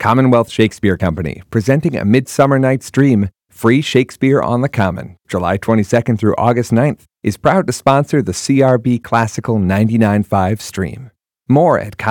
Commonwealth Shakespeare Company, presenting A Midsummer Night's Dream, free Shakespeare on the Common, July 22nd through August 9th, is proud to sponsor the CRB Classical 99.5 stream. More at